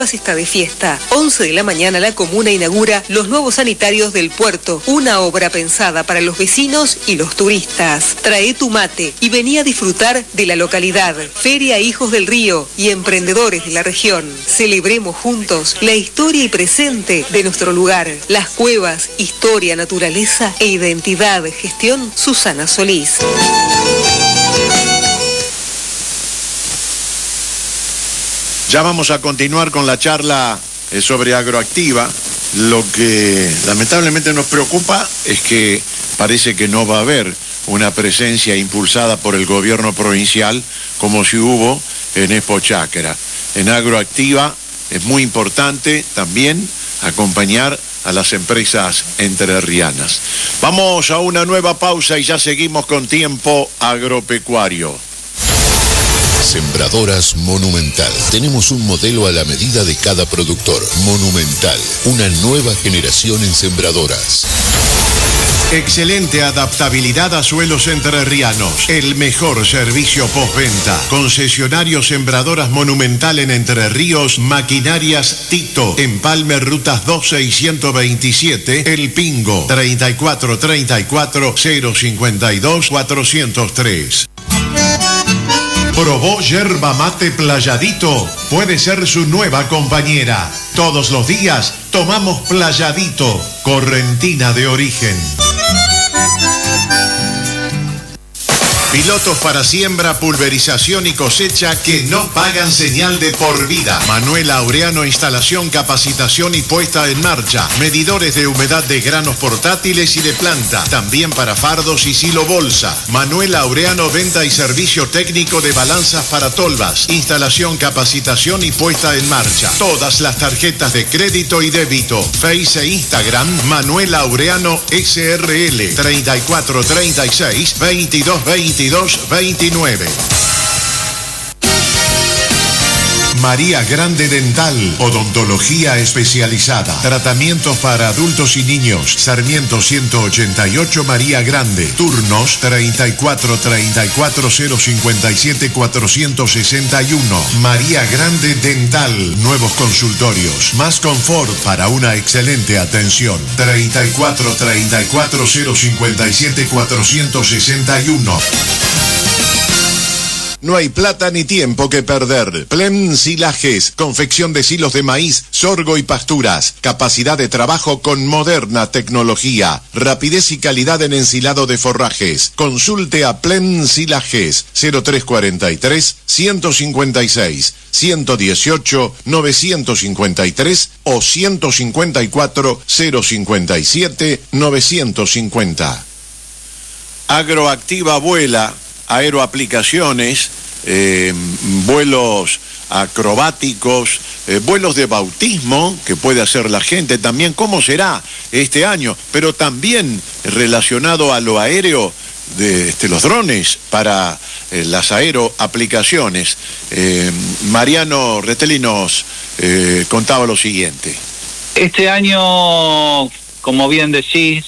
Está de fiesta. 11 de la mañana la comuna inaugura los nuevos sanitarios del puerto, una obra pensada para los vecinos y los turistas. Trae tu mate y vení a disfrutar de la localidad. Feria Hijos del Río y emprendedores de la región. Celebremos juntos la historia y presente de nuestro lugar. Las cuevas, historia, naturaleza e identidad. Gestión Susana Solís. Ya vamos a continuar con la charla sobre Agroactiva. Lo que lamentablemente nos preocupa es que parece que no va a haber una presencia impulsada por el gobierno provincial como si hubo en Expo Cháquera. En Agroactiva es muy importante también acompañar a las empresas entrerrianas. Vamos a una nueva pausa y ya seguimos con Tiempo Agropecuario. Sembradoras Monumental. Tenemos un modelo a la medida de cada productor. Monumental, una nueva generación en sembradoras. Excelente adaptabilidad a suelos entrerrianos. El mejor servicio postventa. Concesionario Sembradoras Monumental en Entre Ríos. Maquinarias Tito. Empalme Rutas 12 y 127. El Pingo. 3434 052 403. Probó yerba mate Playadito. Puede ser su nueva compañera. Todos los días tomamos Playadito, correntina de origen. Pilotos para siembra, pulverización y cosecha que no pagan señal de por vida. Manuel Laureano, instalación, capacitación y puesta en marcha. Medidores de humedad de granos portátiles y de planta. También para fardos y silo bolsa. Manuel Laureano, venta y servicio técnico de balanzas para tolvas. Instalación, capacitación y puesta en marcha. Todas las tarjetas de crédito y débito. Face e Instagram, Manuel Laureano SRL. 3436 2220 2229. María Grande Dental, odontología especializada, tratamientos para adultos y niños. Sarmiento 188 María Grande, turnos 3434 057 461. María Grande Dental, nuevos consultorios, más confort para una excelente atención. 3434 057 461. No hay plata ni tiempo que perder. Plem Silajes, confección de silos de maíz, sorgo y pasturas. Capacidad de trabajo con moderna tecnología. Rapidez y calidad en ensilado de forrajes. Consulte a Plem Silajes 0343 156 118 953 o 154 057 950. Agroactiva vuela. Aeroaplicaciones, vuelos acrobáticos, vuelos de bautismo que puede hacer la gente también. ¿Cómo será este año? Pero también relacionado a lo aéreo, de los drones para las aeroaplicaciones. Mariano Retelli nos contaba lo siguiente. Este año, como bien decís,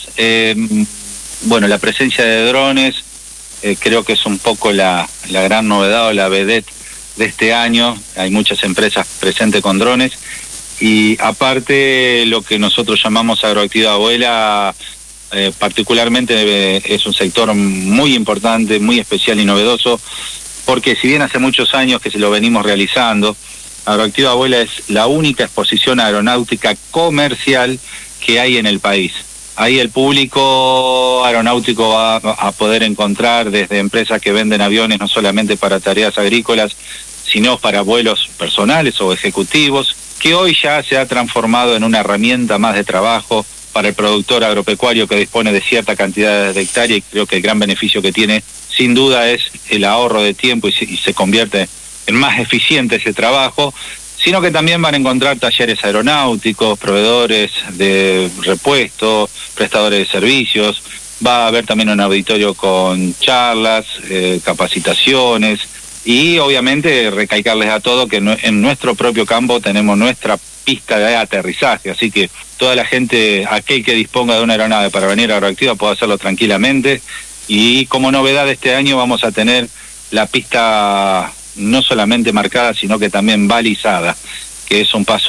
la presencia de drones creo que es un poco la gran novedad o la vedette de este año. Hay muchas empresas presentes con drones y aparte lo que nosotros llamamos Agroactiva Vuela, particularmente es un sector muy importante, muy especial y novedoso, porque si bien hace muchos años que se lo venimos realizando, Agroactiva Vuela es la única exposición aeronáutica comercial que hay en el país. Ahí el público aeronáutico va a poder encontrar desde empresas que venden aviones no solamente para tareas agrícolas, sino para vuelos personales o ejecutivos, que hoy ya se ha transformado en una herramienta más de trabajo para el productor agropecuario que dispone de cierta cantidad de hectárea, y creo que el gran beneficio que tiene sin duda es el ahorro de tiempo y se convierte en más eficiente ese trabajo, sino que también van a encontrar talleres aeronáuticos, proveedores de repuesto, prestadores de servicios. Va a haber también un auditorio con charlas, capacitaciones y obviamente recalcarles a todos que en nuestro propio campo tenemos nuestra pista de aterrizaje, así que toda la gente, aquel que disponga de una aeronave para venir a Agroactiva puede hacerlo tranquilamente. Y como novedad de este año vamos a tener la pista no solamente marcada, sino que también balizada, que es un paso